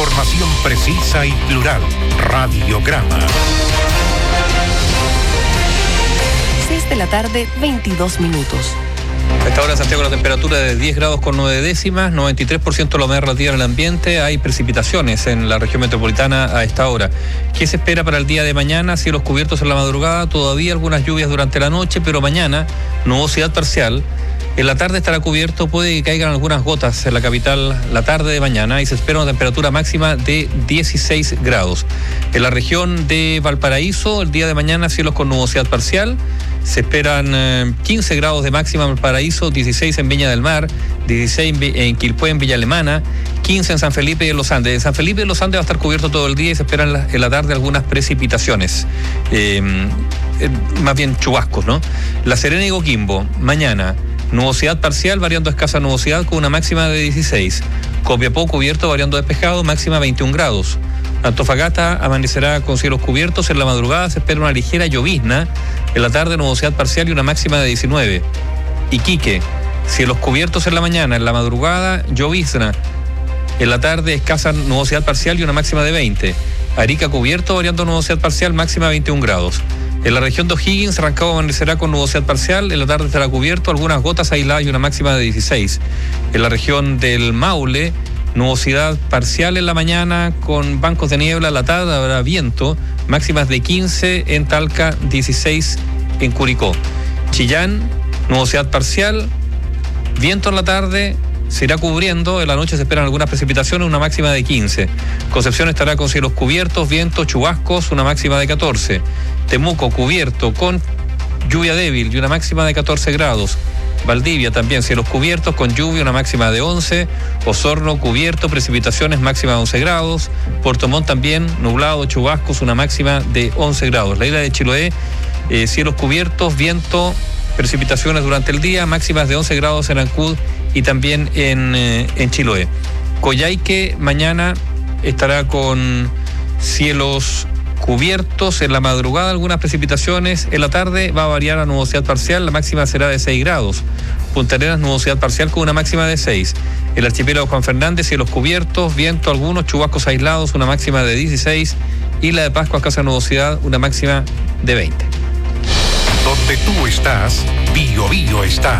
Información precisa y plural. Radiograma. 6 de la tarde, 22 minutos. A esta hora, Santiago, la temperatura de 10 grados con 9 décimas, 93% la humedad relativa en el ambiente. Hay precipitaciones en la región metropolitana a esta hora. ¿Qué se espera para el día de mañana? Cielos cubiertos en la madrugada, todavía algunas lluvias durante la noche, pero mañana nubosidad parcial. En la tarde estará cubierto, puede que caigan algunas gotas en la capital la tarde de mañana y se espera una temperatura máxima de 16 grados. En la región de Valparaíso, el día de mañana cielos con nubosidad parcial. Se esperan 15 grados de máxima en Valparaíso, 16 en Viña del Mar, 16 en Quilpué, en Villa Alemana, 15 en San Felipe y en Los Andes. En San Felipe y en Los Andes va a estar cubierto todo el día y se esperan en la tarde algunas precipitaciones. Más bien chubascos, ¿no? La Serena y Coquimbo, mañana. Nubosidad parcial, variando escasa nubosidad con una máxima de 16. Copiapó cubierto, variando despejado, máxima 21 grados. Antofagasta amanecerá con cielos cubiertos. En la madrugada se espera una ligera llovizna. En la tarde nubosidad parcial y una máxima de 19. Iquique, cielos cubiertos en la mañana. En la madrugada llovizna. En la tarde escasa nubosidad parcial y una máxima de 20. Arica cubierto, variando nubosidad parcial, máxima 21 grados. En la región de O'Higgins, Rancagua amanecerá con nubosidad parcial, en la tarde estará cubierto, algunas gotas aisladas y una máxima de 16. En la región del Maule, nubosidad parcial en la mañana con bancos de niebla, en la tarde habrá viento, máximas de 15 en Talca, 16 en Curicó. Chillán, nubosidad parcial, viento en la tarde, se irá cubriendo, en la noche se esperan algunas precipitaciones, una máxima de 15. Concepción estará con cielos cubiertos, vientos, chubascos, una máxima de 14. Temuco cubierto con lluvia débil y una máxima de 14 grados. Valdivia también cielos cubiertos con lluvia, una máxima de 11. Osorno cubierto, precipitaciones, máxima de 11 grados. Puerto Montt también nublado, chubascos, una máxima de 11 grados. La isla de Chiloé, cielos cubiertos, viento, precipitaciones durante el día, máximas de 11 grados en Ancud y también en Chiloé. Coyhaique mañana estará con cielos cubiertos, en la madrugada algunas precipitaciones, en la tarde va a variar la nubosidad parcial, la máxima será de 6 grados. Punta Arenas, nubosidad parcial con una máxima de 6. El archipiélago Juan Fernández, cielos cubiertos, viento algunos, chubascos aislados, una máxima de 16. Isla de Pascua, escasa nubosidad, una máxima de 20. Donde tú estás, Bío Bío está.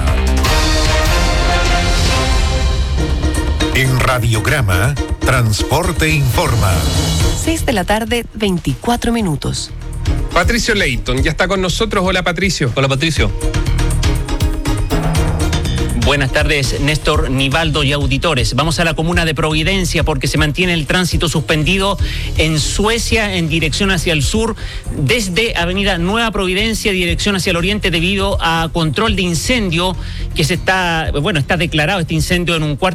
En Radiograma, Transporte Informa. 6 de la tarde, 24 minutos. Patricio Leighton ya está con nosotros. Hola, Patricio. Hola, Patricio. Buenas tardes, Néstor, Nivaldo y auditores. Vamos a la comuna de Providencia porque se mantiene el tránsito suspendido en Suecia en dirección hacia el sur, desde Avenida Nueva Providencia, dirección hacia el oriente, debido a control de incendio que está declarado este incendio en un cuarto